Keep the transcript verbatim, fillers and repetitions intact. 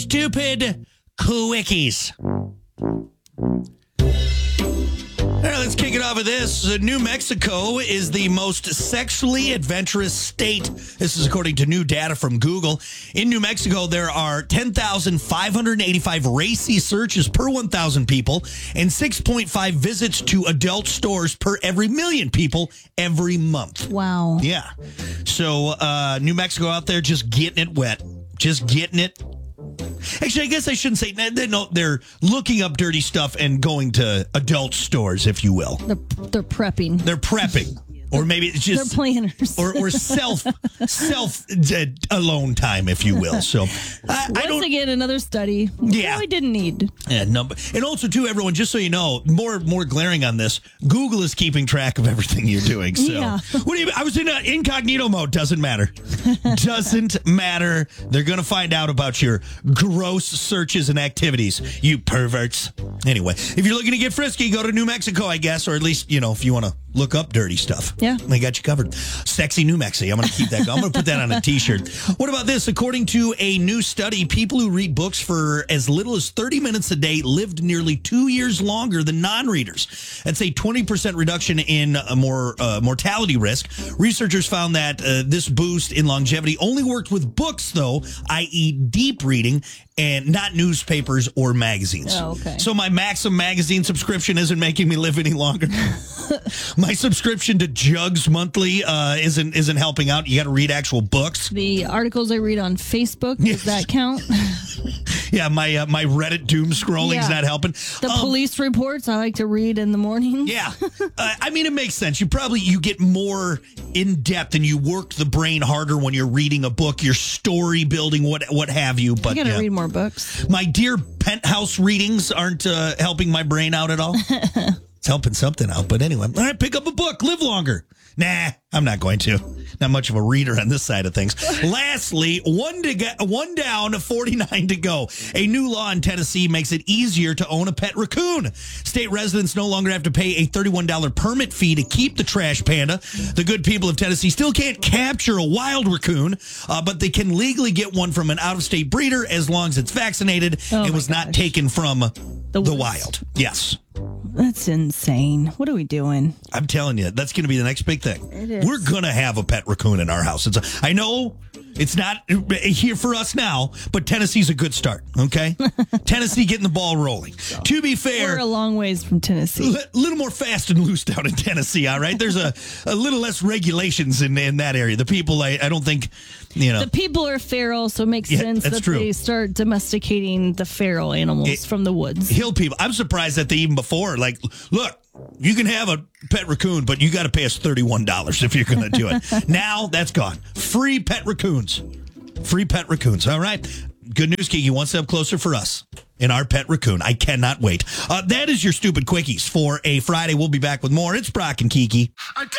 stupid quickies. All right, let's kick it off with this. Uh, New Mexico is the most sexually adventurous state. This is according to new data from Google. In New Mexico, there are ten thousand five hundred eighty-five racy searches per one thousand people and six point five visits to adult stores per every million people every month. Wow. Yeah. So uh, New Mexico out there just getting it wet. Just getting it. Actually, I guess I shouldn't say that. No, they're looking up dirty stuff and going to adult stores, if you will. They're, they're prepping. They're prepping. Or maybe it's just... They're planners. Or, or self, self uh, alone time, if you will. So, I, Once I don't... again, another study. Yeah. We didn't need. Yeah, no, and also, too, everyone, just so you know, more more glaring on this, Google is keeping track of everything you're doing. So, Yeah. what do you? I was in uh, incognito mode. Doesn't matter. Doesn't matter. They're going to find out about your gross searches and activities, you perverts. Anyway, if you're looking to get frisky, go to New Mexico, I guess, or at least, you know, if you want to look up dirty stuff. Yeah. They got you covered. Sexy New Mexi. I'm going to keep that going. I'm going to put that on a T-shirt. What about this? According to a new study, people who read books for as little as thirty minutes a day lived nearly two years longer than non-readers. That's a twenty percent reduction in a more uh, mortality risk. Researchers found that uh, this boost in longevity only worked with books, though, that is deep reading, and not newspapers or magazines. Oh, okay. So my Maxim magazine subscription isn't making me live any longer. My subscription to Jugs Monthly uh, isn't isn't helping out. You got to read actual books. The articles I read on Facebook, does that count? Yeah, my uh, my Reddit doom scrolling's Yeah. not helping. The Um, police reports I like to read in the morning. Yeah, uh, I mean, it makes sense. You probably you get more in depth and you work the brain harder when you're reading a book. You're story building, what what have you. But I gotta yeah. read more books. My dear penthouse readings aren't uh, helping my brain out at all. It's helping something out, but anyway, all right, pick up a book, live longer. Nah, I'm not going to. Not much of a reader on this side of things. Lastly, one to get, one down, forty-nine to go. A new law in Tennessee makes it easier to own a pet raccoon. State residents no longer have to pay a thirty-one dollars permit fee to keep the trash panda. The good people of Tennessee still can't capture a wild raccoon, uh, but they can legally get one from an out-of-state breeder as long as it's vaccinated Oh and my was not gosh. taken from the, The woods. wild. Yes. That's insane. What are we doing? I'm telling you, that's going to be the next big thing. It is. We're going to have a pet raccoon in our house. It's a, I know it's not here for us now, but Tennessee's a good start, okay? Tennessee getting the ball rolling. To be fair, We're a long ways from Tennessee. a little more fast and loose down in Tennessee, all right? There's a, a little less regulations in, in that area. The people, I, I don't think, you know. The people are feral, so it makes Yeah, sense that's that true. they start domesticating the feral animals It- from the woods. Hill people, I'm surprised that they even before, like, look, you can have a pet raccoon, but you got to pay us thirty-one dollars if you're going to do it. Now that's gone. Free pet raccoons. Free pet raccoons. All right. Good news, Kiki. One step closer for us in our pet raccoon. I cannot wait. Uh, that is your stupid quickies for a Friday. We'll be back with more. It's Brock and Kiki.